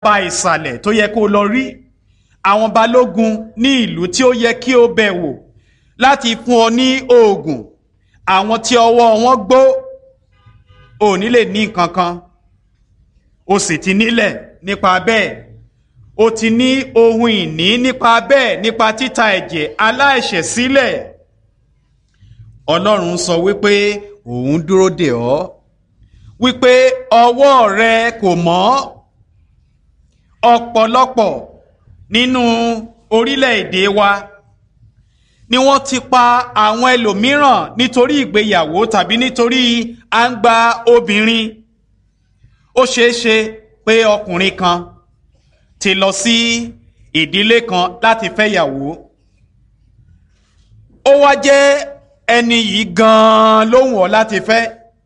ọba ìsàlẹ̀ tó yẹ kó lọ rí, àwọn balógun ní ìlú tí ó yẹ kí o bẹ̀ wò láti fún ọ ní oògùn, àwọn tí ọwọ́ wọn gbó, ò ní lè ní nǹkan kan. O sì ti nílẹ̀ nípa bẹ́ẹ̀, o ti ní ohun ìní nípa bẹ́ẹ̀, nípa títa ẹ̀jẹ̀ aláìṣẹ̀ sílẹ̀. Ọlọ́run sọ wípé òun dúró dè ọ́, wípé ọwọ́ rẹ kò mọ́. Ọ̀pọ̀lọpọ̀ nínú orílẹ̀-èdè wa ni wọ́n ti pa àwọn ẹlòmíràn nítorí ìgbéyàwó tàbí nítorí à ń gba obìnrin. Ó ṣeé ṣe pé ọkùnrin kan ti lọ sí ìdílé kan láti fẹ́yàwó. Ó wá jẹ́ ẹni yìí gan-an ló wù ọ́ láti fẹ́.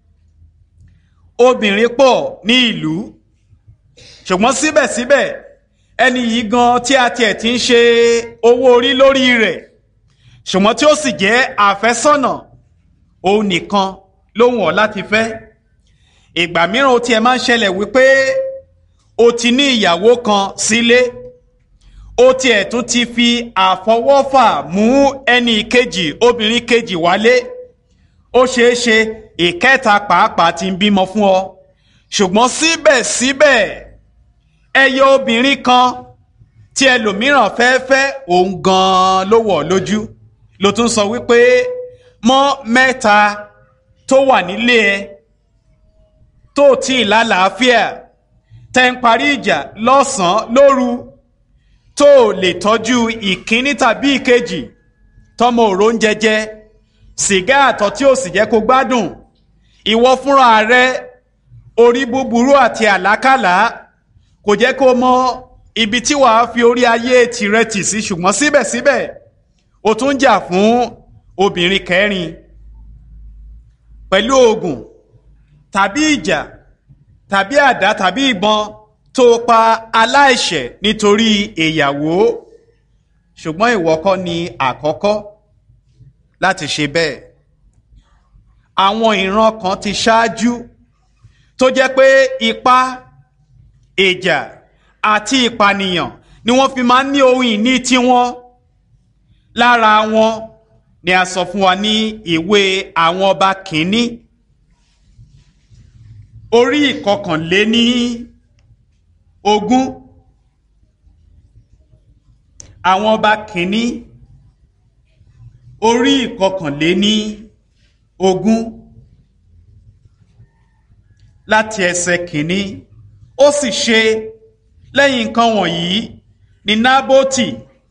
Obìnrin pọ̀ ní ìlú, ṣùgbọ́n síbẹ̀síbẹ̀ ẹni yìí gan tí a tiẹ̀ ti ń ṣe owó orí lórí rẹ̀, ṣùgbọ́n tí ó sì jẹ́ àfẹ́sọ́nà, òun nìkan ló wù ọ́ láti fẹ́. Ìgbà mìíràn ó tiẹ̀ máa ń ṣẹlẹ̀ wípé o ti ní ìyàwó kan sílé, ó tiẹ̀ tún ti fi àfọwọ́fà mú ẹni kejì, obìnrin kejì wálé. Ó ṣeé ṣe ìkẹta pàápàá ti ń bímọ fún ọ, ṣùgbọ́n síbẹ̀síbẹ̀ ẹyọ obìnrin kan tí ẹlòmíràn fẹ́ òun gan-an ló wọ̀ lójú, ló tún sọ wípé mọ́ mẹ́ta tó wà nílé ẹ tó tí ì lálàáfíà, tẹ́ ń parí ìjà lọ́sàn-án lóru, tó lè tọ́jú ìkíní tàbí ìkejì, tọmọ òró ń jẹjẹ, sìgá àtọ̀ tí ó sì jẹ́ kó gbádùn, ìwọ fúnra rẹ orí búburú àti àlákàlà kò jẹ́ kó mọ ibi tí wàá fi orí ayé tìrẹ tì sí, ṣùgbọ́n síbẹ̀síbẹ̀ o tún jà fún obìnrin kẹrin pẹ̀lú oògùn tàbí ìjà tàbí àdá tàbí ìbọn tó pa aláìṣẹ̀ nítorí ìyàwó. Ṣùgbọ́n ìwọ kọ́ ni àkọ́kọ́ láti ṣe bẹ́ẹ̀. Àwọn ìran kan ti ṣáájú tó jẹ́ pé ipá, ìjà àti ìpànìyàn ni wọ́n fi máa ń ní ohun ìní tiwọn. Lára wọn ni a sọ fún wa ní ìwé àwọn ọba kìíní orí 21. Àwọn ọba kìíní orí 21 láti ẹsẹ̀ kìíní. Ó sì ṣe lẹ́yìn nǹkan wọ̀nyí ni Nábótì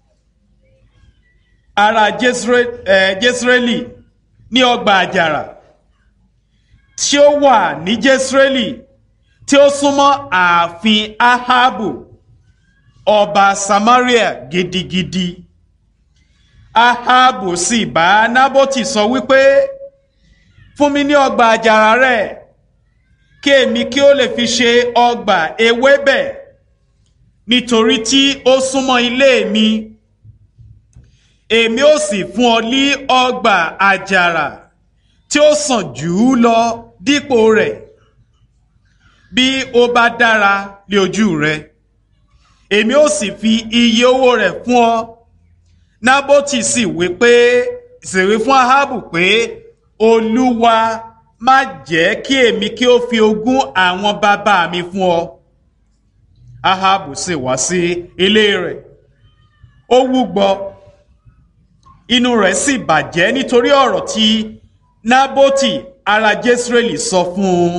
ará Jesreeli ní ọgbà àjàrà tí ó wà ní Jesreeli, tí ó súnmọ́ ààfin Ahabu ọba Samaria gidigidi. Ahabu sì bá Nábótì sọ wípé, fún mi ní ọgbà àjàrà rẹ̀, kí èmi kí ó lè fi ṣe ọgbà ewébẹ̀, nítorí tí ó súnmọ́ ilé mi. Èmi ó sì fún ọ ní ọgbà àjàrà tí ó sàn jù ú lọ dípò rẹ̀, bí ó bá dára lé ojú rẹ. Èmi ó sì fi iye owó rẹ̀ fún ọ. Nábótì sì wí fún Ahabu pé, Olúwa má jẹ́ kí èmi kí ó fi ogún àwọn bàbá mi fún ọ. Ahabu sì wá sí ilé rẹ̀, ó wúgbọ, inú rẹ̀ sì bàjẹ́ nítorí ọ̀rọ̀ tí Nábótì ará Jesreeli sọ fún un,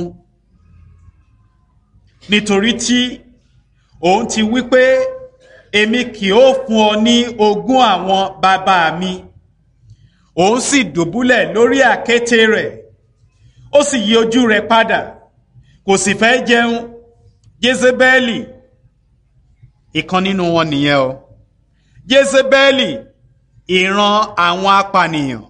nítorí tí òun ti wí pé, èmi kì ó fún ọ ní ogún àwọn bàbá mi. Òun sì dùbúlẹ̀ lórí àkéte rẹ̀, ó sì yí ojú rẹ̀ padà, kò sì fẹ́ jẹun. Jésébẹ́lì, ìkan nínú wọn nìyẹn o. Jésébẹ́lì, ìran àwọn apànìyàn.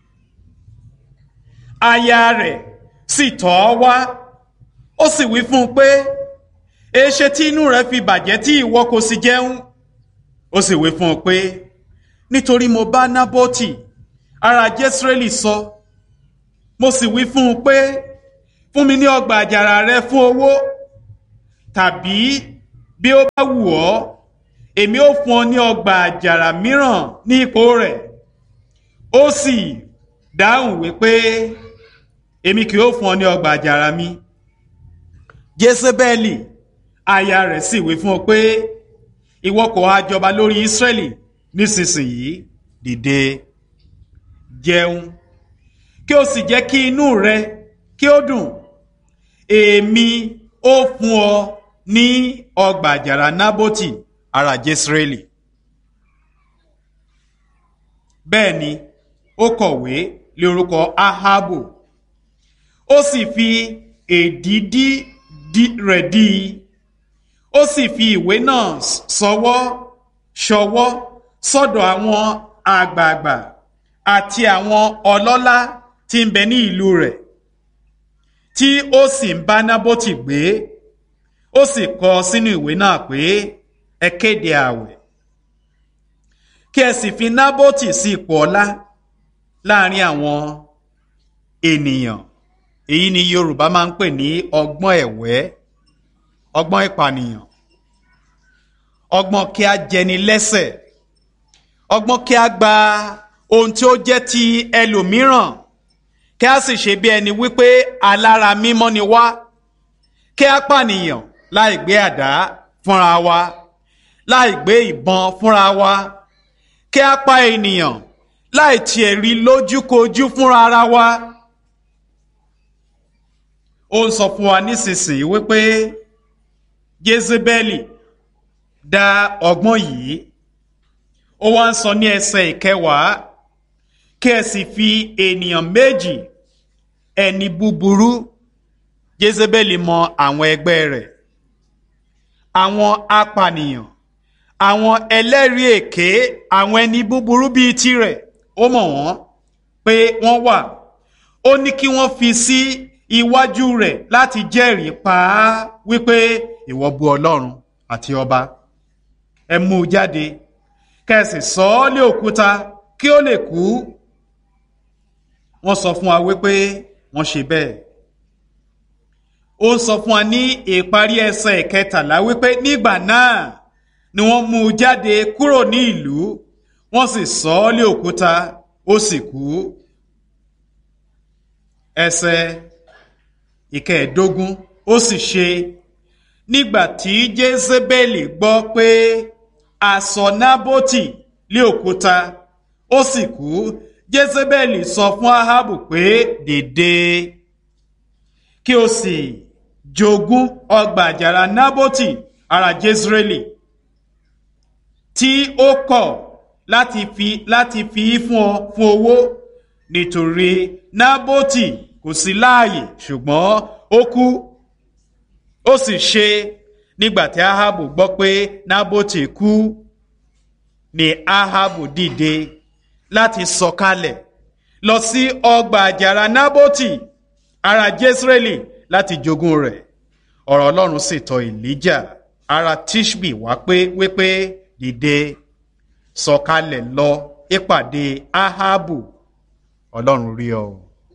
Aya rẹ̀ sì tọ̀ ọ́ wá, ó sì wí fún un pé, èéṣe tí inú rẹ̀ fi bàjẹ́ tí ìwọ kò sì jẹun? Ó sì wí fún un pé, nítorí mo bá Nábótì ará Jesreeli sọ, mo sì wí fún un pé, fún mi ní ọgbà àjàrà rẹ fún owó, tàbí bí ó bá wù ọ́ èmi ó fún ọ ní ọgbà àjàrà mìíràn ní ipò rẹ̀. Ó sì dáhùn wípé èmi kì yóò fún ọ ní ọgbà àjàrà mi. Jésébẹ́lì aya rẹ̀ sì wí fún ọ pé ìwọ kò ha jọba lórí Ísírẹ́lì nísinsìnyí, dìde jẹun kí o sì jẹ́ kí inú rẹ kí ó dùn. Èmi ó fún ọ ní ọgbà àjàrà Nábótì ará Jesreeli. Bẹ́ẹ̀ ni ó kọ̀wé lé orúkọ Ahabu, ó sì fi èdìdì rẹ̀ dí i, ó sì fi ìwé náà ṣọwọ́ sọ́dọ̀ àwọn àgbààgbà àti àwọn ọlọ́lá tí ń bẹ ní ìlú rẹ̀, tí ó sì ń bá Nábótì gbé. Ó sì kọ sínú ìwé náà pé ẹ kéde ààwẹ̀, kí ẹ sì fi Nábótì sí ipò ọlá láàrin àwọn ènìyàn. Èyí ni Yorùbá máa ń pè ní ọgbọ́n ẹ̀wẹ́, ọgbọ́n ìpànìyàn, ọgbọ́n kí a jẹni lẹ́sẹ̀, ọgbọ́n kí a gba ohun tí ó jẹ́ ti ẹlòmíràn, kí a sì ṣe bí ẹni wípé alára mímọ́ ni wá, kí a pànìyàn láì gbé àdá fúnra wa, láì gbé ìbọn fúnra wa, kí a pa ènìyàn láì tiẹ̀ rí lójúkojú fúnra ara wa. Ó ń sọ fún wa nísinsìnyí wípé Jésébẹ́lì dá ọgbọ́n yìí. Ó wá ń sọ ní ẹsẹ̀ 10, kí ẹ sì fi ènìyàn méjì, ẹni búburú. Jésébẹ́lì mọ àwọn ẹgbẹ́ rẹ̀, àwọn apànìyàn, àwọn ẹlẹ́rìí èké, àwọn ẹni búburú bíi tirẹ̀. Ó mọ̀ wọ́n pé wọ́n wà. Ó ní kí wọ́n fi sí iwájú rẹ̀ láti jẹ́rìí pa á wípé ìwọ bú Ọlọ́run àti ọba. Ẹ mú u jáde, kẹ́sì sọ ọ́ lé òkúta kí ó lè kú. Wọ́n sọ fún wa wípé wọ́n ṣe bẹ́ẹ̀. Ó sọ fún wa ní ìparí ẹsẹ̀ 13 wípé nígbà náà ni wọ́n mú u jáde kúrò ní ìlú, wọ́n sì sọ ọ́ lé òkúta, ó sì kú. Ẹsẹ̀ 15, ó sì ṣe nígbà tí Jésébẹ́lì gbọ́ pé a sọ Nábótì lé òkúta, ó sì kú. Jésébẹ́lì sọ fún Ahabu pé dìde kí o sì jogún ọgbà àjàrà Nábótì ará Jesreeli, tí ó kọ̀ láti fi fún ọ fún owó, nítorí Nábótì kò sí láàyè ṣùgbọ́n ó kú. Ó sì ṣe nígbà tí Ahabu gbọ́ pé Nábótì kú, ni Ahabu dìde láti sọ̀kalẹ̀ lọ sí ọgbà àjàrà Nábótì ará Jesreeli láti jogún rẹ̀. Ọ̀rọ̀ Ọlọ́run sì tọ̀ Èlíjà ará Tishbi wá wípé dìde sọ̀kalẹ̀ lọ ìpàdé Ahabu, Ọlọ́run rí ọ.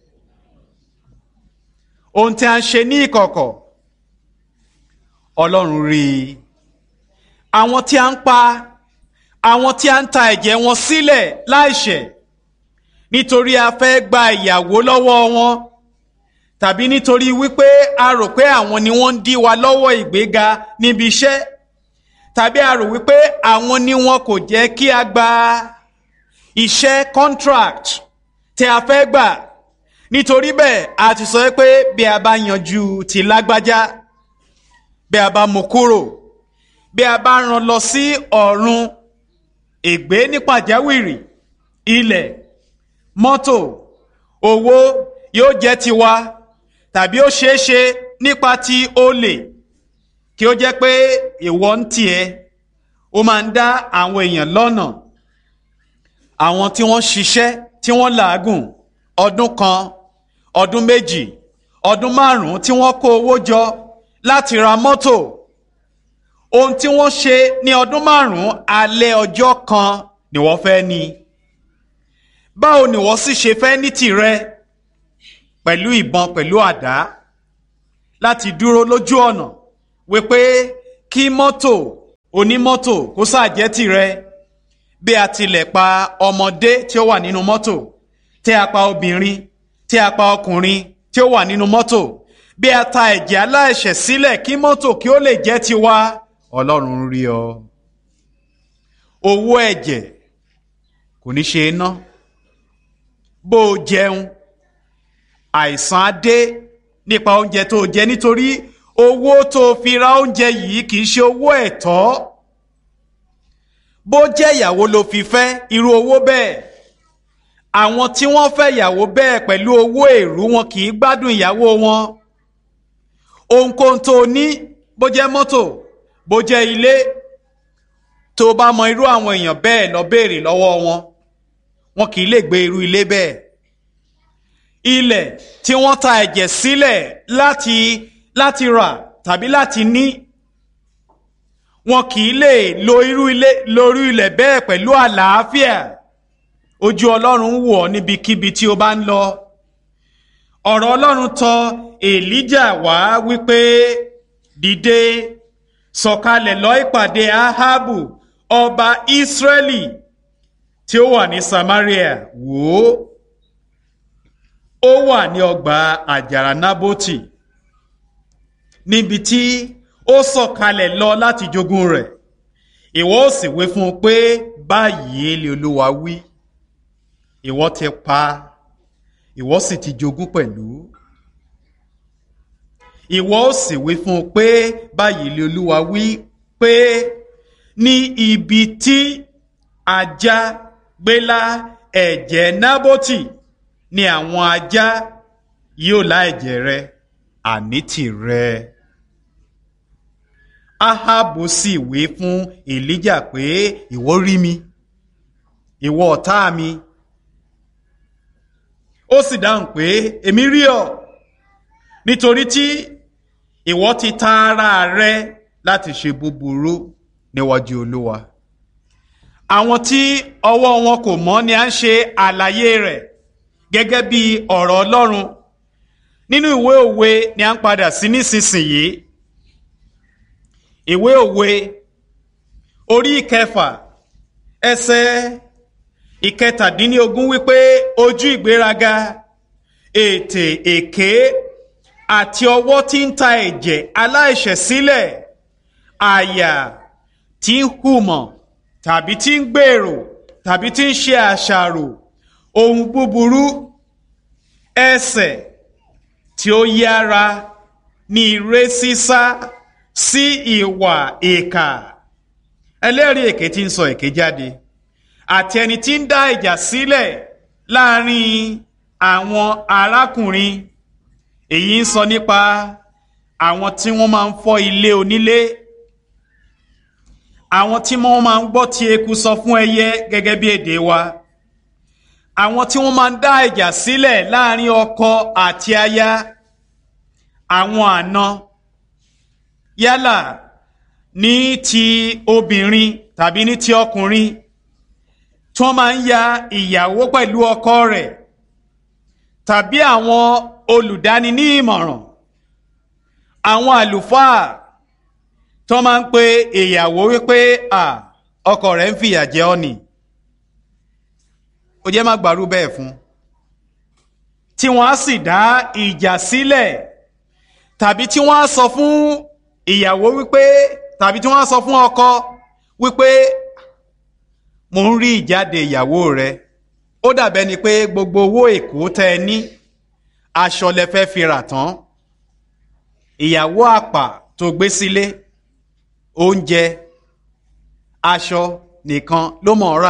Ohun tí a ń ṣe ní ìkọ̀kọ̀, Ọlọ́run rí i. Àwọn tí a ń pa, àwọn tí a ń ta ẹ̀jẹ̀ wọn sílẹ̀ láìṣẹ̀ nítorí a fẹ́ gba ìyàwó lọ́wọ́ wọn, tàbí nítorí wípé a rò pé àwọn ni wọ́n ń dí wa lọ́wọ́ ìgbéga níbi iṣẹ́, tàbí a rò wípé àwọn ni wọn kò jẹ́ kí a gba iṣẹ́ contract tí a fẹ́ gbà. Nítorí bẹ́ẹ̀ a ti sọ pé bí a bá yanjú ti lágbájá, bí a bá mú kúrò, bí a bá rán lọ sí ọ̀run, ègbé ní pàjáwìrì, ilẹ̀, mọ́tò, owó yóò jẹ́ tiwa, tàbí ó ṣeéṣe nípa ti olè kí ó jẹ́ pé ìwọ ń tiẹ̀ ó máa ń dá àwọn èèyàn lọ́nà. Àwọn tí wọ́n ṣiṣẹ́ tí wọ́n làágùn ọdún kan, ọdún 2, ọdún 5 tí wọ́n kó owó jọ láti ra mọ́tò, ohun tí wọ́n ṣe ní ọdún 5 alẹ́ ọjọ́ kan ni wọ́n fẹ́ ní. Báwo ni wọ́n sì ṣe fẹ́ ní tìrẹ pẹ̀lú ìbọn, pẹ̀lú àdá, láti dúró lójú ọ̀nà wípé kí mọ́tò onímọ́tò kó sáà jẹ́ tìrẹ bí a tilẹ̀ pa ọmọdé tí ó wà nínú mọ́tò, tí a pa obìnrin, tí a pa ọkùnrin tí ó wà nínú mọ́tò, bí a ta ẹ̀jẹ̀ aláìṣẹ̀ sílẹ̀ kí mọ́tò kí ó lè jẹ́ tiwa, Ọlọ́run rí ọ. Owó ẹ̀jẹ̀ kò ní ṣe é ná. Bó o jẹun, àìsàn á dé nípa oúnjẹ tó jẹ, nítorí owó tó fi ra oúnjẹ yìí kì í ṣe owó ẹ̀tọ́. Bó jẹ́ ìyàwó ló fi fẹ́ irú owó bẹ́ẹ̀, àwọn tí wọ́n fẹ́ ìyàwó bẹ́ẹ̀ pẹ̀lú owó èrú wọn kì í gbádùn ìyàwó wọn. Ohunkóhun tó ní, bó jẹ́ mọ́tò, bó jẹ́ ilé, tó bá mọ irú àwọn èèyàn bẹ́ẹ̀ lọ béèrè lọ́wọ́ wọn kì í lè gbé irú ilé bẹ́ẹ̀. Ilẹ̀ tí wọ́n ta ẹ̀jẹ̀ sílẹ̀ láti rà tàbí láti ní, wọn kì í lè lo lórí ilẹ̀ bẹ́ẹ̀ pẹ̀lú àlàáfíà. Ojú Ọlọ́run wò ọ́ níbikíbi tí o bá ń lọ. Ọ̀rọ̀ Ọlọ́run tọ̀ Èlíjà wá wípé, dìde, sọ̀kalẹ̀ lọ ìpàdé Ahabu ọba Ísírẹ́lì tí ó wà ní Samaria. Wò ó wà ní ọgbà àjàrà Nábótì, níbi tí ó sọ̀kalẹ̀ lọ láti jogún rẹ̀. Ìwọ ó sì wí fún un pé, báyìí lé Olúwa wí, ìwọ ti pa, ìwọ sì ti jogún pẹ̀lú. Ìwọ ó sì wí fún un pé, báyìí lé Olúwa wí pé, ní ibi tí ajá gbélá ẹ̀jẹ̀ Nábótì ni àwọn ajá yóò lá ẹ̀jẹ̀ rẹ, àní tìrẹ. Ahabu sì wí fún Èlíjà pé, ìwọ rí mi, ìwọ ọ̀tá mi. Ó sì dáhùn pé, èmi rí ọ, nítorí tí ìwọ ti ta ara rẹ láti ṣe búburú níwájú Olúwa. Àwọn tí ọwọ́ wọn kò mọ́ ni à ń ṣe àlàyé rẹ̀ gẹ́gẹ́ bí ọ̀rọ̀ Ọlọ́run. Nínú ìwé òwe ni à ń padà sí nísinsìnyí. Ìwé òwe orí 6 ẹsẹ̀ 17 wípé, ojú ìgbéraga, ètè èké àti ọwọ́ tí ń ta ẹ̀jẹ̀ aláìṣẹ̀ sílẹ̀, àyà tí ń hùmọ̀ tàbí tí ń gbèrò tàbí tí ń ṣe àṣàrò ohun búburú, ẹsẹ̀ tí ó yára ní ire sísá sí ìwà ìkà, ẹlẹ́rìí èké tí ń sọ èké jáde, àti ẹni tí ń dá ìjà sílẹ̀ láàrin àwọn arákùnrin. Èyí ń sọ nípa àwọn tí wọ́n máa ń fọ́ ilé onílé, àwọn tí wọ́n máa ń gbọ́ tí eku sọ fún ẹyẹ gẹ́gẹ́ bí èdè wa, àwọn tí wọ́n máa ń dá ìjà sílẹ̀ láàrin ọkọ àti aya, àwọn àna, yálà ní ti obìnrin tàbí ní ti ọkùnrin, tí wọ́n máa ń ya ìyàwó pẹ̀lú ọkọ rẹ̀, tàbí àwọn olùdáni ní ìmọ̀ràn, àwọn àlùfáà tó máa ń pe ìyàwó wípé ọkọ rẹ̀ ń fìyà jẹ ọ́ ni, ó jẹ́ má gbàrú bẹ́ẹ̀ fún, tí wọ́n á sì dá ìjà sílẹ̀, tàbí tí wọ́n á sọ fún ìyàwó wípé, tàbí tí wọ́n á sọ fún ọkọ wípé, mo ń rí ìjáde ìyàwó rẹ, ó dàbẹ́ ni pé gbogbo owó èkó tẹ́ ẹ ní, aṣọ lẹ fẹ́ fi rà tán, ìyàwó àpà tó gbé sílé, oúnjẹ, aṣọ nìkan ló mọ̀ ọ́ rà.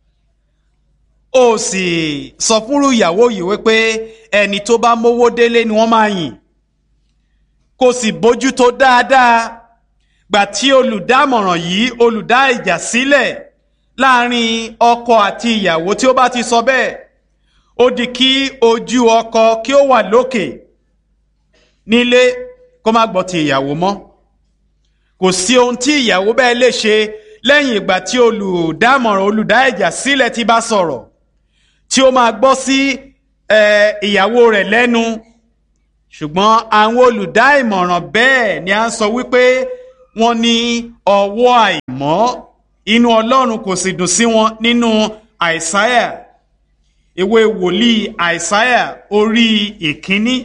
Ó sì sọ fúnrú ìyàwó yìí wípé ẹni tó bá mówó délé ni wọ́n máa yìn, kò sì bójútó dáadáa. Gbà tí olùdámọ̀ràn yìí, olùdá ìjà sílẹ̀ láàrin ọkọ àti ìyàwó, tí ó bá ti sọ bẹ́ẹ̀, ó di kí ojú ọkọ kí ó wà lókè nílé, kó má gbọ́ ti ìyàwó mọ́. Kò sí ohun tí ìyàwó bẹ́ẹ̀ lè ṣe lẹ́yìn ìgbà tí olùdámọ̀ràn, olùdá ìjà sílẹ̀ ti bá sọ̀rọ̀, tí ó máa gbọ́ sí ìyàwó rẹ̀ lẹ́nu. Ṣùgbọ́n àwọn olùdá ìmọ̀ràn bẹ́ẹ̀ ni a ń sọ wípé wọ́n ní ọwọ́ àìmọ́, inú Ọlọ́run kò sì dùn sí wọn nínú Àìsáyà, ìwé wòlíì Àìsáyà orí 1.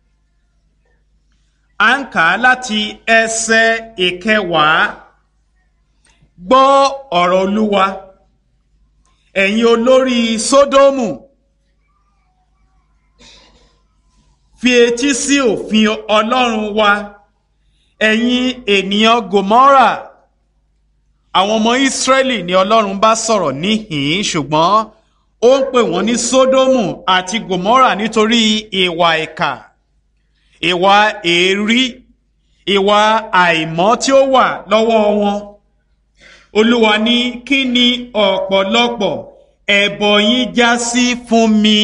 À ń kà á láti ẹsẹ̀ 9. Gbọ́ ọ̀rọ̀ Olúwa, ẹ̀yin olórí Sódómù, fi etí sí òfin Ọlọ́run wa, ẹ̀yin ènìyàn Gòmórà. Àwọn ọmọ Ísírẹ́lì ni Ọlọ́run bá sọ̀rọ̀ níhìn-ín, ṣùgbọ́n ó ń pè wọ́n ní Sódómù àti Gòmórà nítorí ìwà ìkà, ìwà èérí, ìwà àìmọ́ tí ó wà lọ́wọ́ wọn. Olúwa ní, kí ni ọ̀pọ̀lọpọ̀ ẹbọ yín já sí fún mi?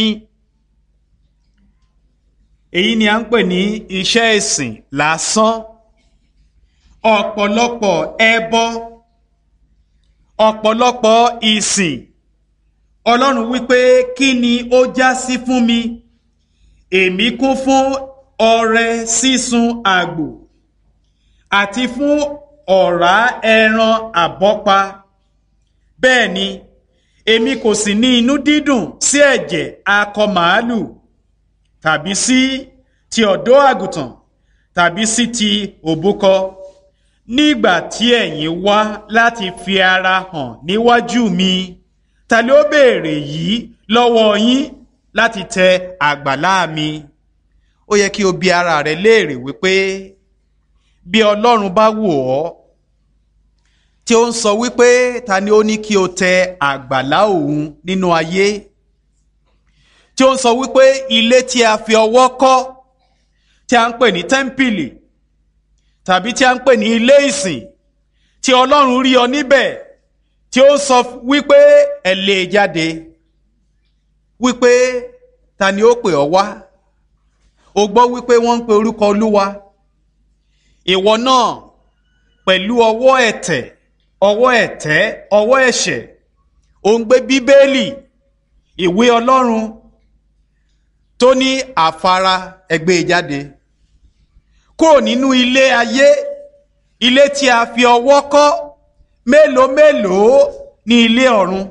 Èyí ni à ń pè ní iṣẹ́ ìsìn lásán. Ọ̀pọ̀lọpọ̀ ẹbọ, ọ̀pọ̀lọpọ̀ ìsìn. Ọlọ́run wípé, kí ni ó já sí fún mi? Èmi kún fún ọrẹ sísun àgbò àti fún ọ̀rá ẹran àbọ́pa. Bẹ́ẹ̀ ni, èmi kò sì ní inú dídùn sí ẹ̀jẹ̀ akọ màálù, tàbí sí ti ọ̀dọ́ àgùntàn, tàbí sí ti òbúkọ. Nígbà tí ẹ̀yin wá láti fi ara hàn níwájú mi, ta ló béèrè yìí lọ́wọ́ yín láti tẹ àgbàlá mi? Ó yẹ kí o bi ara rẹ léèrè wípé, bí Ọlọ́run bá wò ọ́, tí ó ń sọ wípé ta ni ó ní kí o tẹ àgbàlá òun nínú ayé, tí ó ń sọ wípé ilé tí a fi ọwọ́ kọ́, tí a ń pè ní tẹ́ḿpìlì, tàbí tí a ń pè ní ilé ìsìn, tí Ọlọ́run rí ọ níbẹ̀, tí ó sọ wípé ẹ lé e jáde, wípé ta ni ó pè ọ wá? O gbọ́ wípé wọ́n ń pe orúkọ Olúwa. Ìwọ náà pẹ̀lú ọwọ́ ẹ̀tẹ̀, ọwọ́ ẹ̀tẹ́, ọwọ́ ẹ̀ṣẹ̀, ò ń gbé Bíbélì, ìwé Ọlọ́run tó ní àfara, ẹ gbé e jáde kúrò nínú ilé ayé, ilé tí a fi ọwọ́ kọ́. Mélòó mélòó ní ilé ọ̀run?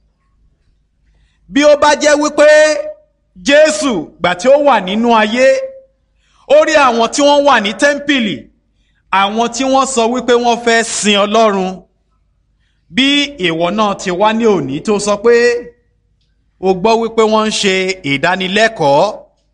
Bí ó bá jẹ́ wípé Jésù gbà tí ó wà nínú ayé, ó rí àwọn tí wọ́n wà ní tẹ́ḿpìlì, àwọn tí wọ́n sọ wípé wọ́n fẹ́ sin Ọlọ́run. Bí ìwọ náà ti wá ní òní tó sọ pé o gbọ́ wípé wọ́n ń ṣe ìdánilẹ́kọ̀ọ́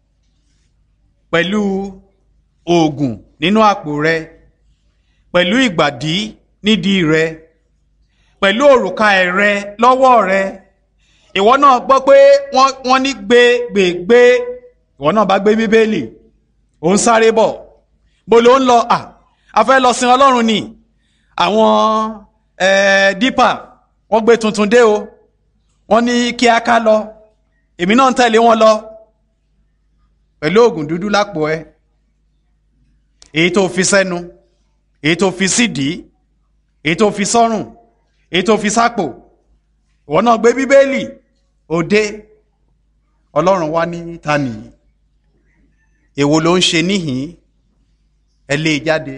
pẹ̀lú oògùn nínú àpò rẹ, pẹ̀lú ìgbàdí nídìí rẹ, pẹ̀lú òrùka ẹ̀rẹ lọ́wọ́ rẹ. Ìwọ náà gbọ́ pé wọ́n ní gbé, ìwọ náà bá gbé Bíbélì, ó ń sáré bọ̀. Bó ló ń lọ? A fẹ́ lọ sin Ọlọ́run ni. Àwọn dípà wọ́n gbé tuntun dé o, wọ́n ní kí a ká lọ. Èmi náà ń tẹ̀lé wọn lọ pẹ̀lú oògùn dúdú lápò ẹ, èyí tó fi sẹ́nu, èyí tó fi sídìí, èyí tó fi sọ́rùn, èyí tó fi sápò. Ìwọ náà gbé Bíbélì òde. Ọlọ́run wá ní, ta nìyí? Èwo ló ń ṣe níhìn? Ẹ lé e jáde.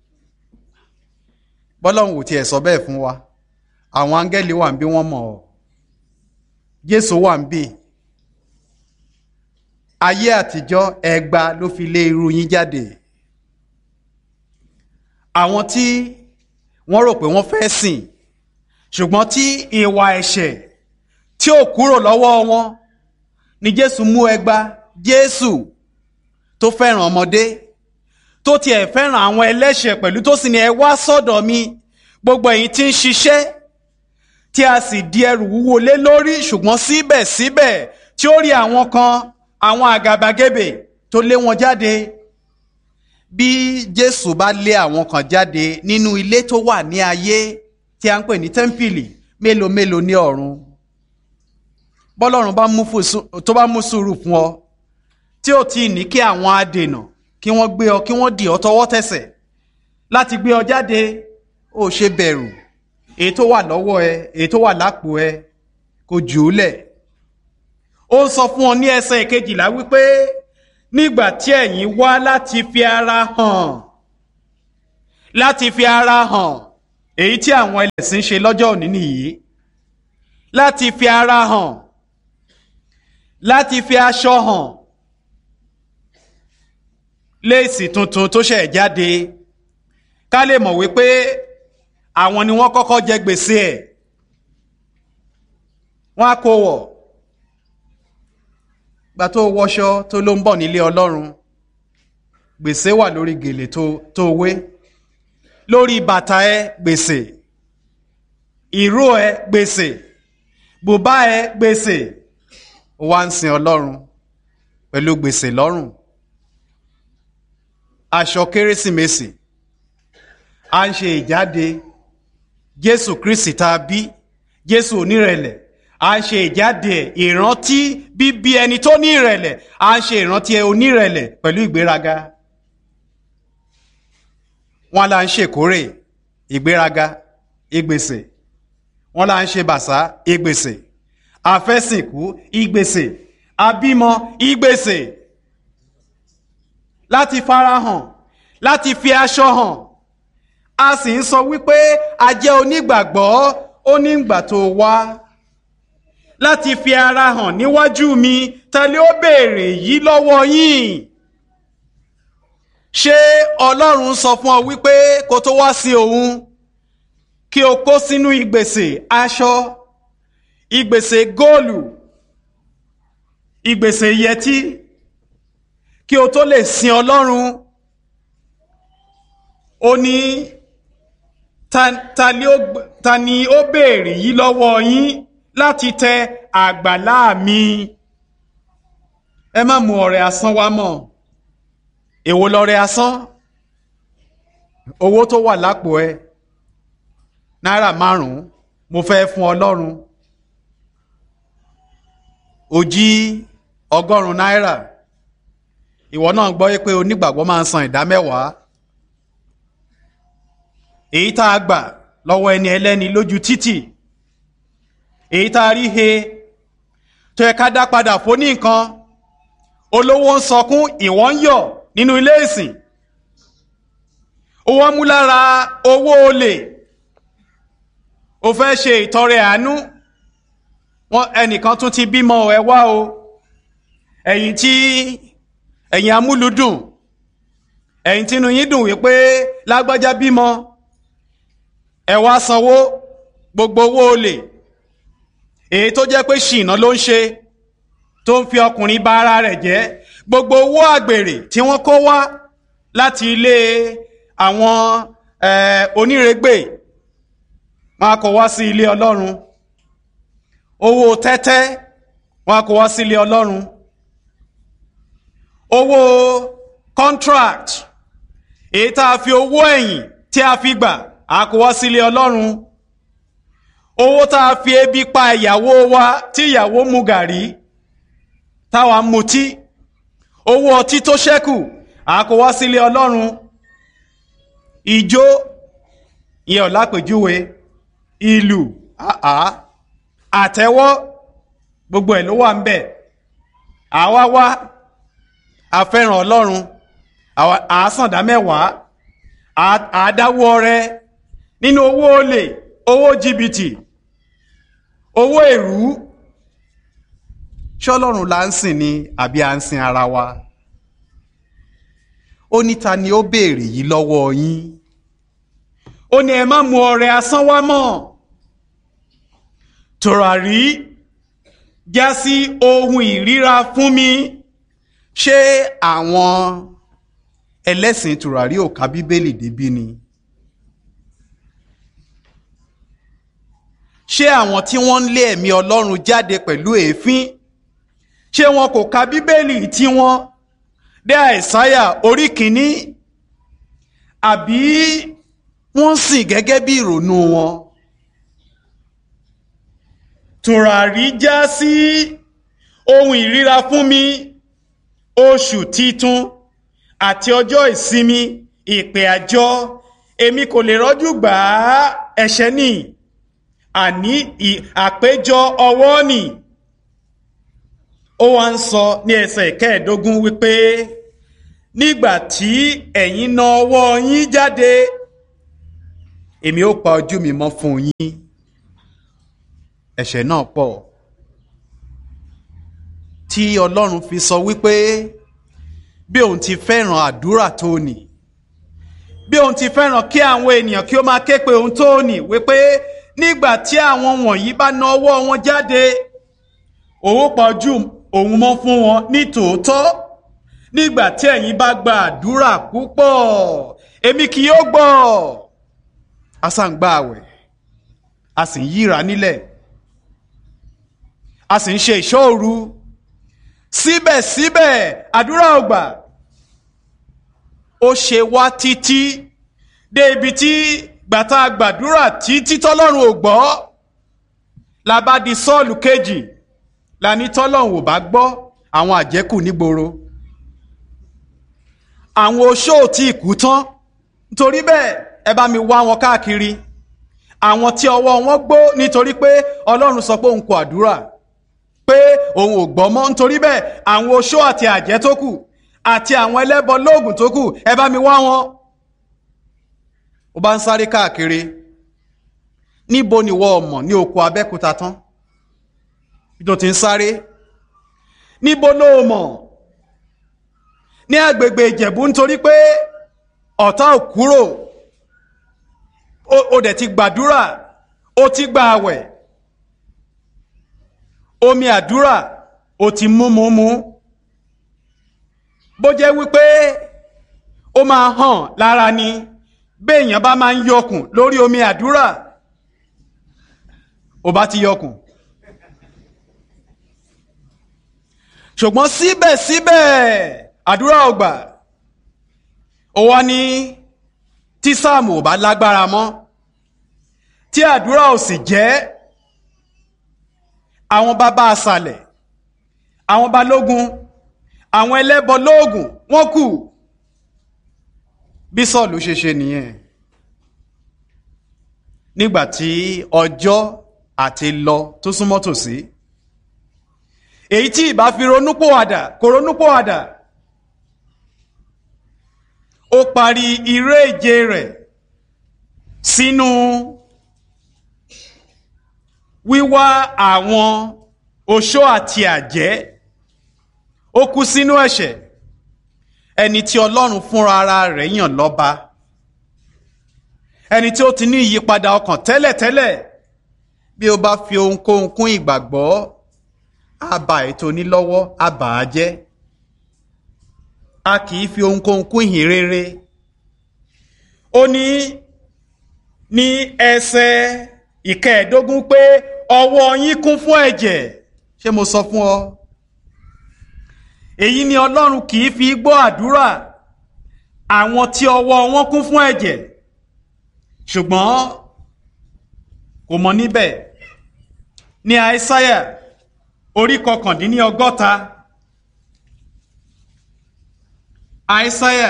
Bọ́lọ́run ò tiẹ̀ sọ bẹ́ẹ̀ fún wa. Àwọn áńgẹ́lì wà ń bí, wọ́n mọ̀ ọ́. Jésù wà ń bí. Ayé àtijọ́ ẹgba ló fi lé irú yín jáde. Àwọn tí wọ́n rò pé wọ́n fẹ́ sìn, ṣùgbọ́n tí ìwà ẹ̀ṣẹ̀ tí ò kúrò lọ́wọ́ wọn, ni Jésù mú ẹgba. Jésù tó fẹ́ràn ọmọdé, tó tiẹ̀ fẹ́ràn àwọn ẹlẹ́ṣẹ̀ pẹ̀lú, tó sì ní, ẹ wá sọ́dọ̀ mi gbogbo ẹ̀yin tí ń ṣiṣẹ́ tí a sì di ẹrù wúwo lé lórí, ṣùgbọ́n síbẹ̀síbẹ̀ tí ó rí àwọn kan, àwọn àgàbàgebè, tó lé wọn jáde. Bí Jésù bá lé àwọn kan jáde nínú ilé tó wà ní ayé tí a ń pè ní tẹ́ḿpìlì, mélòó mélòó ní ọ̀run? Bọ́lọ́run tó bá mú sùúrù fún ọ, tí ó ti ní kí àwọn adènà kí wọ́n gbé ọ, kí wọ́n dì ọ tọwọ́ tẹsẹ̀ láti gbé ọ jáde, ó ṣe bẹ̀rù. Èyí tó wà lọ́wọ́ ẹ, èyí tó wà lápò ẹ, kò jù ú lẹ̀. Ó sọ fún ọ ní ẹsẹ̀ 12 wípé, nígbà tí ẹ̀yin wá láti fi ara hàn láti fi ara hàn, èyí tí àwọn ẹlẹ́sìn ṣe lọ́jọ́ òní nìyí, láti fi ara hàn, láti fi aṣọ hàn, léèsì tuntun tó ṣẹ̀ jáde ká lè mọ̀ wípé àwọn ni wọ́n kọ́kọ́ jẹ gbèsè ẹ̀, wọ́n á kó wọ̀ gbà tó wọṣọ tó ló ń bọ̀ nílé Ọlọ́run, gbèsè wà lórí gèlè tó wé, lórí bàtà ẹ gbèsè, ìró ẹ gbèsè, bùbá ẹ gbèsè, wá ń sin Ọlọ́run pẹ̀lú gbèsè lọ́rùn. Aṣọ Kérésìmesì à ń ṣe ìjáde Jésù Kristi tá a bí, Jésù onírẹ̀lẹ̀, à ń ṣe ìjáde ìrántí bíbí ẹni tó ní ìrẹ̀lẹ̀, à ń ṣe ìrántí onírẹ̀lẹ̀ pẹ̀lú ìgbéraga. Wọ́n là ń ṣèkórè, ìgbéraga, ìgbèsè. Wọ́n là ń ṣe bàsá, ìgbèsè. Àfẹ́sìnkú, ìgbèsè. Àbímọ, ìgbèsè. Láti farahàn, láti fi aṣọ hàn, a sì ń sọ wípé a jẹ́ onígbàgbọ́ onígbà tó wá láti fi ara hàn níwájú mi. Ta ló béèrè yìí lọ́wọ́ yín? Ṣé Ọlọ́run sọ fún ọ wípé kó tó wá sí òun kí o kó sínú ìgbèsè aṣọ, ìgbèsè góòlù, ìgbèsè yẹtí kí o tó lè sin Ọlọ́run? Ó ní ta ni ó béèrè yìí lọ́wọ́ yín láti tẹ àgbàlá mi? Ẹ má mú ọrẹ asán wá mọ́. Èwo lọrẹ asán? Owó tó wà lápò ẹ, náírà 5 mo fẹ́ fún Ọlọ́run, ó jí 100 náírà. Ìwọ náà gbọ́ pé onígbàgbọ́ máa ń san 10%. Èyí tá a gbà lọ́wọ́ ẹni ẹlẹ́ni lójú títì, èyí tá a rí he tó yẹ ká dá padà fún ní nǹkan, olówó ń sọkún, ìwọ ń yọ̀ nínú ilé ìsìn. Owó mú lára owó olè, ó fẹ́ ṣe ìtọrẹ àánú. Ẹnìkan tún ti bímọ, ẹ wá o, ẹ̀yin amúlùdùn, ẹ̀yin tínú yín dùn wípé lágbájá bímọ, ẹ wá sanwó gbogbo owó olè, èyí tó jẹ́ pé ṣìnà ló ń ṣe, tó ń fi ọkùnrin bà ara rẹ̀ jẹ́. Gbogbo owó àgbèrè tí wọ́n kó wá láti ilé àwọn onírègbè, wọ́n á kó wá sí ilé Ọlọ́run. Owó tẹ́tẹ́ wọ́n á kó wá sí ilé Ọlọ́run. Owó contract, èyí tá a fi owó ẹ̀yìn tí a fi gbà, a kó wá sí ilé Ọlọ́run. Owó tá a fi ebi pa ìyàwó wa tí ìyàwó mu gàrí táwa mutí, owó ọtí tó ṣẹ́kù, a kó wá sí ilé Ọlọ́run. Ijó ìyẹn ọ̀lápèjúwe, ìlù, àtẹ́wọ́, gbogbo ẹ̀ ló wà ń bẹ̀. Àwa wá afẹ́ràn Ọlọ́run, àásàndá 10, àádáwó ọrẹ nínú owó olè, owó jìbìtì, owó èrú. Ṣọ́lọ́run là ń sìn ni àbí à ń sin ara wa? Ó ní ta ni ó béèrè yìí lọ́wọ́ yín? Ó ní ẹ má mú ọrẹ asán wá mọ́. Tùràrí já sí ohun ìríra fún mi. Ṣé àwọn ẹlẹ́sìn tùràrí ò ka Bíbélì débí ni? Ṣé àwọn tí wọ́n ń lé ẹ̀mí Ọlọ́run jáde pẹ̀lú èéfín, ṣé wọn kò ka Bíbélì tí wọ́n dé Àìsáyà orí 1? Àbí wọ́n sìn gẹ́gẹ́ bí ìrònú wọn? Tùràrí já sí ohun ìríra fún mi, oṣù titun àti ọjọ́ ìsinmi, ìpè àjọ, èmi kò lè rọ́jú gbà á, ẹ̀ṣẹ̀ ni, àní àpéjọ ọwọ́ ni. Ó wá ń sọ ní ẹsẹ̀ 15 wípé nígbà tí ẹ̀yin na ọwọ́ yín jáde èmi ó pa ojú mi mọ́ fún yín. Ẹ̀ṣẹ̀ náà pọ̀ tí Ọlọ́run fi sọ wípé bí òun ti fẹ́ràn àdúrà tó nì, bí òun ti fẹ́ràn kí àwọn ènìyàn kí ó máa ké pe òun tó nì, wípé nígbà tí àwọn wọ̀nyí bá na ọwọ́ wọn jáde, òun pa ojú òun mọ́ fún wọn ní tòótọ́. Nígbà tí ẹ̀yin bá gba àdúrà púpọ̀, èmi kì yóò gbọ́. A sá ń gba àwẹ̀, a sì ń yíra nílẹ̀, a sì ń ṣe ìṣọ́ òru, síbẹ̀síbẹ̀ àdúrà ò gbà. Ó ṣe wá títí dé ibi tí gbàtà gbàdúrà títí tọ́lọ́run ò gbọ́, la bá di Sọ́ọ̀lù kejì, la ní tọ́lọ́run ò bá gbọ́ àwọn àjẹ́kù nígboro, àwọn oṣó tí kú tán, nítorí bẹ́ẹ̀ ẹ bá mi wá wọn káàkiri, àwọn tí ọwọ́ wọn gbó nítorí pé Ọlọ́run sọ pé òun kò àdúrà, pé òun ò gbọ́ mọ́, nítorí bẹ́ẹ̀ àwọn oṣó àti àjẹ́ tó kù àti àwọn ẹlẹ́bọ lóògùn tó kù, ẹ bá mi wá wọn. Ó bá ń sáré káàkiri, níbo ni wọ́n mọ̀ ní oko Abẹ́òkúta tán bí tó ti ń sáré? Níbo ló mọ̀ ní agbègbè Ìjẹ̀bú, nítorí pé ọ̀tá ò kúrò, ó dẹ̀ ti gbàdúrà, ó ti gba àwẹ̀, omi àdúrà ó ti mú. Bó jẹ́ wípé ó máa hàn lára ni, béèyàn bá máa ń yọkùn lórí omi àdúrà, ó bá ti yọkùn. Ṣùgbọ́n síbẹ̀síbẹ̀ àdúrà ò gbà. Ó wá ní tí sáàmù ò bá lágbára mọ́, tí àdúrà ò sì jẹ́, àwọn bàbá asàlẹ̀, àwọn balógun, àwọn ẹlẹ́bọ lóògùn wọ́n kù. Bí Sọ́ọ̀lù ṣe ṣe nìyẹn. Nígbàtí ọjọ́ àti lọ tó súnmọ́ tòsí, èyí tí ìbá fi ronúpòwàdà kò ronúpòwàdà, ó parí iré ìje rẹ̀ sínú wíwá àwọn oṣó àti àjẹ́. Ó kú sínú ẹ̀ṣẹ̀. Ẹni tí Ọlọ́run fúnra ara rẹ̀ yàn lọ́ba, ẹni tí ó ti ní ìyípadà ọkàn tẹ́lẹ̀tẹ́lẹ̀, bí ó bá fi ohunkóhun kún ìgbàgbọ́, á ba ètò onílọ́wọ́, á bà á jẹ́. A kì í fi ohunkóhun kún ìhìn rere. Ó ní ẹsẹ̀ ìkẹẹ̀dógún pé ọwọ́ yín kún fún ẹ̀jẹ̀. Ṣé mo sọ fún ọ? Èyí ni Ọlọ́run kì í fi gbọ́ àdúrà àwọn tí ọwọ́ wọn kún fún ẹ̀jẹ̀. Ṣùgbọ́n kò mọ níbẹ̀. Ní Àìsáyà orí 59, Àìsáyà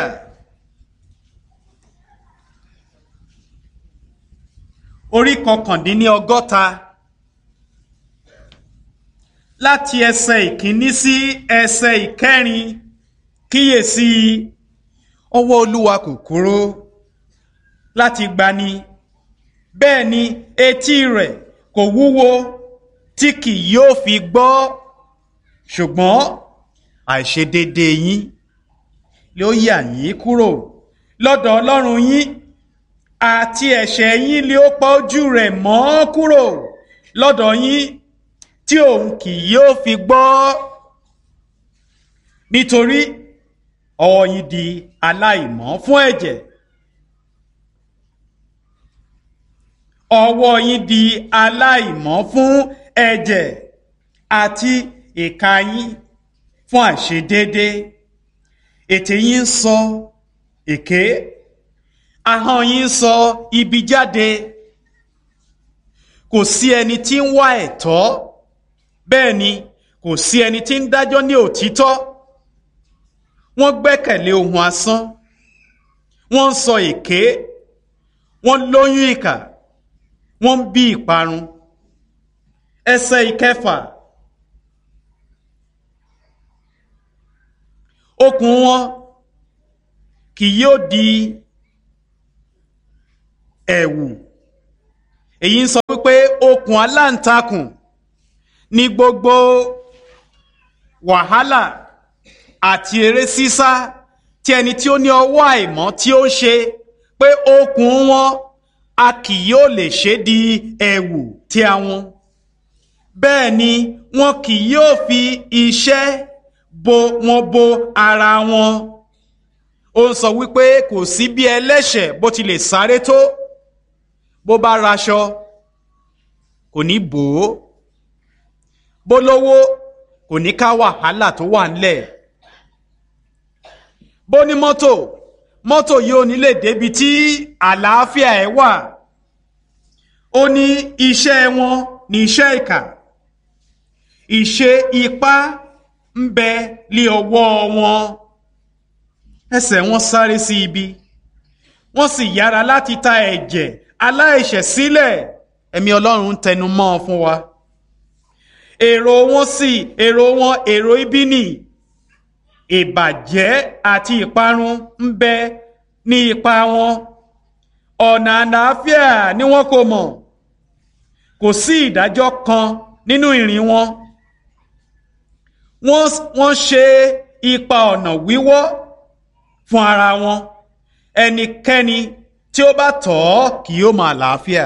orí 59, láti ẹsẹ̀ ìkíní sí ẹsẹ̀ ìkẹrin, kíyèsí, ọwọ́ Olúwa kò kúrò láti gbani, bẹ́ẹ̀ ni etí rẹ̀ kò wúwo tí kì yóò fi gbọ́, ṣùgbọ́n àìṣedéédé yín ló yà yín kúrò lọ́dọ̀ Ọlọ́run yín, àti ẹ̀ṣẹ̀ yín ló pa ojú rẹ̀ mọ́ kúrò lọ́dọ̀ yín, tí òun kì yóò fi gbọ́. Nítorí ọwọ́ yín di aláìmọ́ fún ẹ̀jẹ̀, ọwọ́ yín di aláìmọ́ fún ẹ̀jẹ̀, àti ìka yín fún àìṣedéédé. Ètè yín ń sọ èké, ahọ́n yín ń sọ ibi jáde. Kò sí ẹni tí ń wá ẹ̀tọ́, bẹ́ẹ̀ ni kò sí ẹni tí ń dájọ́ ní òtítọ́. Wọ́n gbẹ́kẹ̀lé ohun asán, wọ́n ń sọ èké, wọ́n lóyún ìkà, wọ́n ń bí ìparun. Ẹsẹ̀ ìkẹfà, okùn wọn kì yóò di ẹ̀wù èyí ń sọ wípé okùn aláǹtakùn ní gbogbo wàhálà àti eré sísá tí ẹni tí ó ní ọwọ́ àìmọ́ tí ó ń ṣe, pé okùn wọn a kì yóò lè ṣe di ẹ̀wù tí àwọn. Bẹ́ẹ̀ ni wọn kì yóò fi iṣẹ́ bo ara wọn. Ó ń sọ wípé kò sí bí ẹlẹ́ṣẹ̀ bó ti lè sáré tó, bó bá raṣọ kò ní bò ó, bó lówó kò ní ká wàhálà tó wà ńlẹ̀, bó ní mọ́tò yìí ò ní lè débi tí àlàáfíà ẹ̀ wà. Ó ní iṣẹ́ wọn ní iṣẹ́ ìkà, ìṣe ipá ń bẹ lé ọwọ́ wọn. Ẹsẹ̀ wọn sáré sí ibi, wọ́n sì yára láti ta ẹ̀jẹ̀ aláìṣẹ̀ sílẹ̀. Ẹ̀mí Ọlọ́run ń tẹnu mọ́ fún wa. Èrò wọn èrò ibi ni, ìbàjẹ́ àti ìparun ń bẹ ní ipa wọn. Ọ̀nà àlàáfíà ni wọn kò mọ̀, kò sí ìdájọ́ kan nínú ìrìn wọn. Wọ́n ṣe ipa ọ̀nà wíwọ́ fún ara wọn. Ẹnikẹ́ni tí ó bá tọ̀ ọ́ kì yóò mọ àlàáfíà.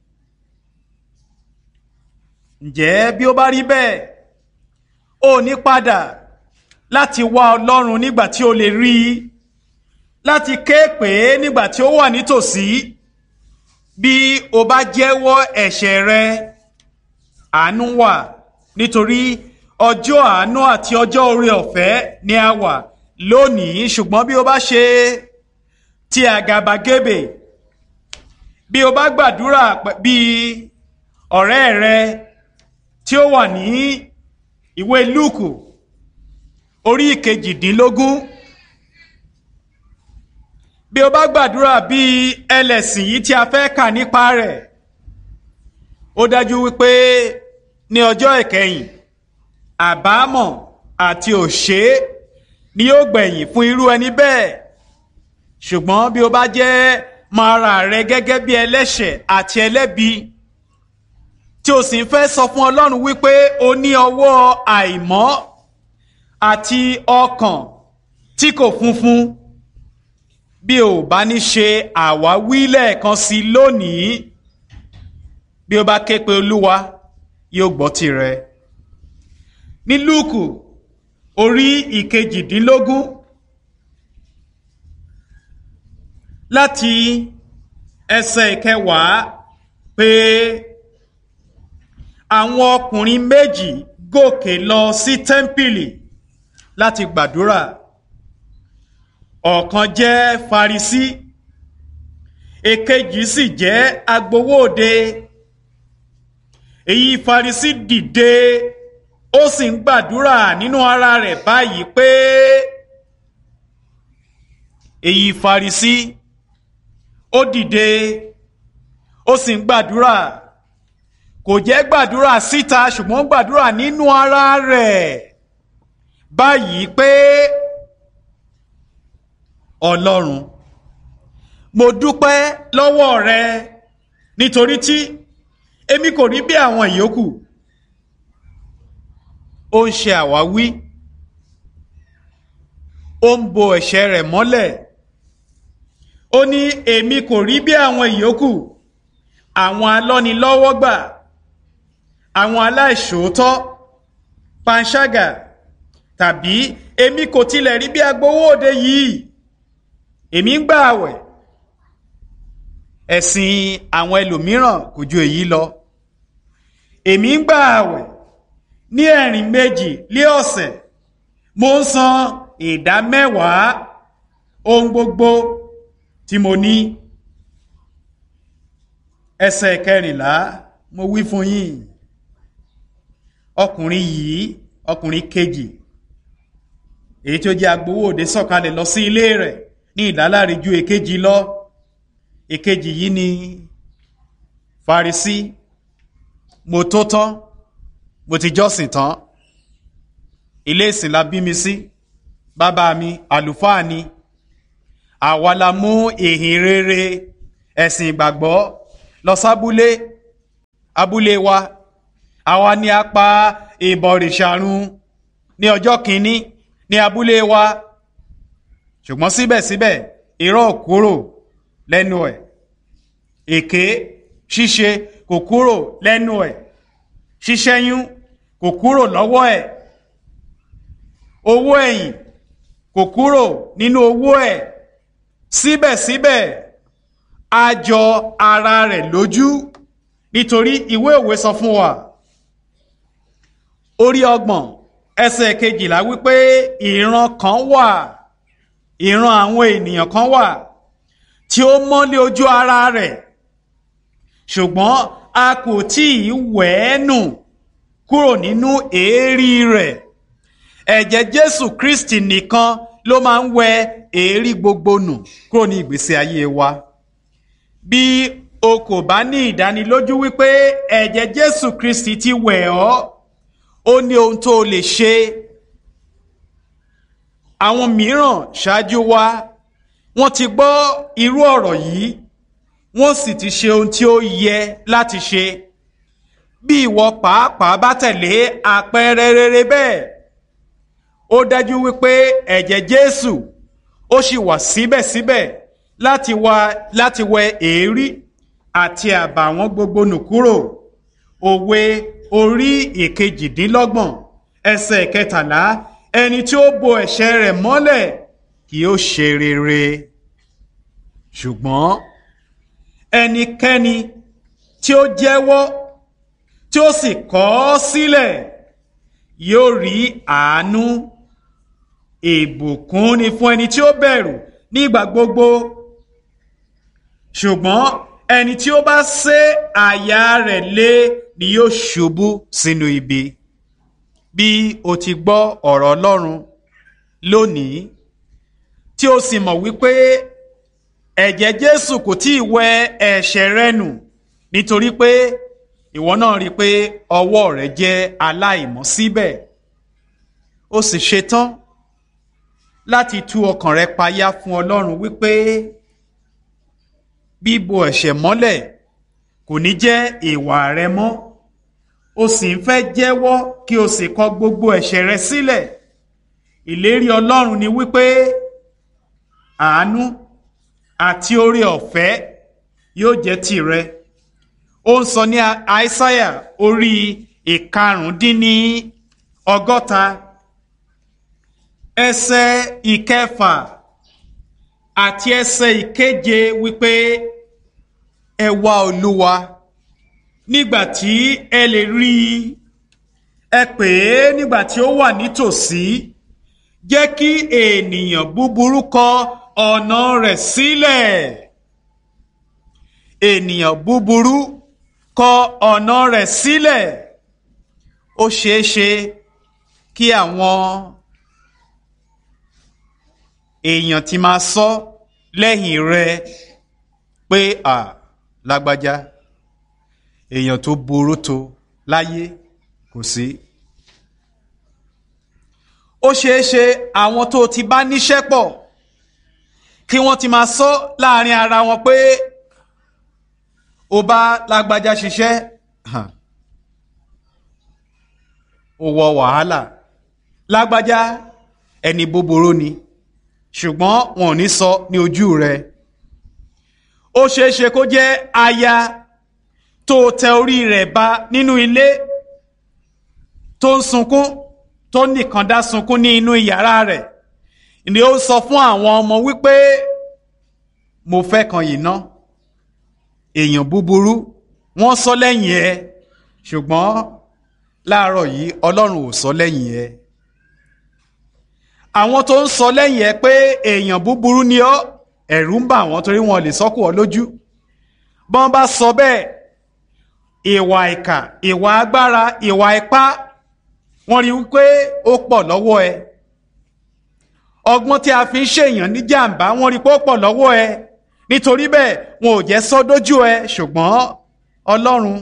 Ǹjẹ́ bí ó bá rí bẹ́ẹ̀, ó ní padà láti wá Ọlọ́run nígbà tí ó lè rí i, láti ké pè é nígbà tí ó wà nítòsí. Bí o bá jẹ́wọ́ ẹ̀ṣẹ̀ rẹ, àánú wà, nítorí ọjọ́ àánú àti ọjọ́ oore ọ̀fẹ́ ni a wà lónìí. Ṣùgbọ́n bí o bá ṣe ti àgàbàgebè, bí o bá gbàdúrà bí ọ̀rẹ́ rẹ tí ó wà ní ìwé Lúùkù orí 18, bí o bá gbàdúrà bí ẹlẹ́sìn yìí tí a fẹ́ kà nípa rẹ̀, ó dájú wípé ní ọjọ́ ìkẹyìn àbámọ̀ àti òṣé ni yóò gbẹ̀yìn fún irú ẹni bẹ́ẹ̀. Ṣùgbọ́n bí o bá jẹ́ máa ra rẹ gẹ́gẹ́ bí ẹlẹ́ṣẹ̀ àti ẹlẹ́bi, tí o sì ń fẹ́ sọ fún Ọlọ́run wípé o ní ọwọ́ àìmọ́ àti ọkàn tí kò funfun, bí o bá ní ṣe àwáwí lẹ́ẹ̀kan sí lónìí, bí o bá ké pe Olúwa yóò gbọ́ tirẹ̀. Ní Lúùkù orí 18 láti ẹsẹ̀ 10 pé àwọn ọkùnrin méjì gòkè lọ sí tẹ́ḿpìlì láti gbàdúrà. Ọ̀kan jẹ́ Farisí, èkejì sì jẹ́ agbowóde. Èyí Farisí dìde, ó sì ń gbàdúrà nínú ara rẹ̀ báyìí pé èyí Farisí ó dìde, ó sì ń gbàdúrà, kò jẹ́ gbàdúrà síta ṣùgbọ́n gbàdúrà nínú ara rẹ̀ báyìí pé Ọlọ́run, mo dúpẹ́ lọ́wọ́ rẹ nítorí tí èmi kò rí bí àwọn ìyókù. Ó ń ṣe àwáwí, ó ń bo ẹ̀ṣẹ̀ rẹ̀ mọ́lẹ̀. Ó ní èmi kò rí bí àwọn ìyókù, àwọn alọ́nilọ́wọ́gbà, àwọn aláìṣòótọ́, panṣágà, tàbí èmi kò tilẹ̀ rí bí agbowóde yìí. Èmi ń gbà àwẹ̀. Ẹ̀sìn àwọn ẹlòmíràn kò ju èyí lọ. Èmi ń gbà àwẹ̀ ní ẹ̀rìn méjì lé ọ̀sẹ̀, mo ń san 10% ohun gbogbo tí mo ní. Ẹsẹ̀ 14, mo wí fún yín, ọkùnrin kejì, èyí tí ó jẹ́ agbowóde, sọ̀kalẹ̀ lọ sí ilé rẹ̀ ní ìdáláre ju èkejì lọ. Èkejì yìí ni Farisí. Mo tó tán, mo ti jọ́sìn tán, ilé ìsìn la bí mi sí, bàbá mi àlùfáà ni, àwa la mú ìhìn rere ẹ̀sìn ìgbàgbọ́ lọ sábúlé abúlé wa àwa ni a pa ìbọ̀rìṣà run ní ọjọ́ kìíní ní abúlé wa, ṣùgbọ́n síbẹ̀síbẹ̀ irọ́ kúrò lẹ́nu ẹ̀, èké ṣíṣe kò kúrò lẹ́nu ẹ̀, ṣíṣẹ́yún kò kúrò lọ́wọ́ ẹ̀, owó ẹ̀yìn kò kúrò nínú owó ẹ̀. Síbẹ̀síbẹ̀ a jọ ara rẹ̀ lójú, nítorí ìwé òwe sọ fún wa orí 30 wípé ìran kan wà, ìran àwọn ènìyàn kan wà tí ó mọ́lé ojú ara rẹ̀, ṣùgbọ́n a kò tí ì wẹ̀ ẹ́ nù kúrò nínú èérí rẹ̀. Ẹ̀jẹ̀ Jésù Kristi nìkan ló máa ń wẹ èérí gbogbo nù kúrò ní ìgbésí ayé wa. Bí o kò bá ní ìdánilójú wípé ẹ̀jẹ̀ Jésù Kristi ti wẹ̀ ọ́, ó ní ohun tó lè ṣe. Àwọn mìíràn ṣáájú wa wọ́n ti gbọ́ irú ọ̀rọ̀ yìí, wọ́n sì ti ṣe ohun tí ó yẹ láti ṣe. Bí ìwọ pàápàá bá tẹ̀lé àpẹẹrẹ rere bẹ́ẹ̀, ó dájú wípé ẹ̀jẹ̀ Jésù ó sì wà síbẹ̀síbẹ̀ láti wẹ èérí àti àbàwọ́n gbogbo nù kúrò. Òwe orí 28 ẹni tí ó bo ẹ̀ṣẹ̀ rẹ̀ mọ́lẹ̀ kì yóò ṣe rere, ṣùgbọ́n ẹnikẹ́ni tí ó jẹ́wọ́ tí ó sì kọ̀ ọ́ sílẹ̀ yóò rí àánú. Ìbùkún ni fún ẹni tí ó bẹ̀rù nígbà gbogbo, ṣùgbọ́n ẹni tí ó bá sé àyà rẹ̀ lé ni yóò ṣubú sínú ibi. Bí o ti gbọ́ ọ̀rọ̀ Ọlọ́run lónìí tí o sì mọ̀ wípé ẹ̀jẹ̀ Jésù kò tí ì wẹ ẹ̀ṣẹ̀ rẹ nù, nítorí pé ìwọ náà rí pé ọwọ́ rẹ jẹ́ aláìmọ́ síbẹ̀, o sì ṣetán láti tú ọkàn rẹ payá fún Ọlọ́run wípé bíbo ẹ̀ṣẹ̀ mọ́lẹ̀ kò ní jẹ́ ìwà rẹ mọ́, o sì ń fẹ́ jẹ́wọ́ kí o sì kọ̀ gbogbo ẹ̀ṣẹ̀ rẹ sílẹ̀. Ìlérí Ọlọ́run ni wípé àánú àti oore ọ̀fẹ́ yóò jẹ́ tìrẹ. Ó ń sọ ní Aísáyà orí 65 ẹsẹ̀ 6 àti ẹsẹ̀ 7 wípé ẹ wá Olúwa nígbà tí ẹ lè rí i, ẹ pè é nígbà tí ó wà nítòsí. Jẹ́ kí ènìyàn búburú kọ̀ ọ̀nà rẹ̀ sílẹ̀. Ènìyàn búburú kọ̀ ọ̀nà rẹ̀ sílẹ̀. Ó ṣeé ṣe kí àwọn èèyàn ti máa sọ lẹ́yìn rẹ̀ pé lágbájá èèyàn tó burú tó láyé kò sí. Ó ṣeé ṣe àwọn tó ti bá níṣẹ́ pọ̀ kí wọ́n ti máa sọ láàrin ara wọn pé ó bá lágbájá ṣiṣẹ́ ó wọ wàhálà, lágbájá ẹni búburú ni, ṣùgbọ́n wọn ò ní sọ ní ojú rẹ̀. Ó ṣeé ṣe kó jẹ́ aya tó tẹ orí rẹ̀ ba nínú ilé, tó ń sunkún, tó nìkan dá sunkún ní inú yàrá rẹ̀, ni ó sọ fún àwọn ọmọ wípé mo fẹ́ kan yìí ná. Èèyàn búburú wọ́n sọ lẹ́yìn ẹ, ṣùgbọ́n láàárọ̀ yìí Ọlọ́run ò sọ lẹ́yìn ẹ. Àwọn tó ń sọ lẹ́yìn ẹ pé èèyàn búburú ni ọ́, ẹ̀rù ń bà wọ́n torí wọn lè sọ́kù ọ lójú. Bọ́n bá sọ bẹ́ẹ̀, ìwà ìkà, ìwà agbára, ìwà ipá, wọ́n rí wípé ó pọ̀ lọ́wọ́ ẹ. Ọgbọ́n tí a fi ń ṣèyàn ní jàǹbá, wọ́n rí pé ó pọ̀ lọ́wọ́ ẹ. Nítorí bẹ́ẹ̀ wọn ò jẹ́ sọ dójú ẹ, ṣùgbọ́n Ọlọ́run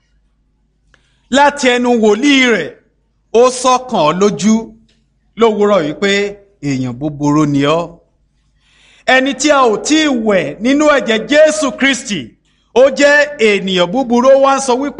láti ẹnu wòlíì rẹ̀ ó sọ̀kàn ọ́ lójú lówùúrọ̀ wípé èèyàn búburú ni ọ́. Ẹni tí a ò tí ì wẹ̀ nínú ẹ̀jẹ̀ Jésù Kristi, ó jẹ́ ènìyàn búburú, ó wá ń sọ wípé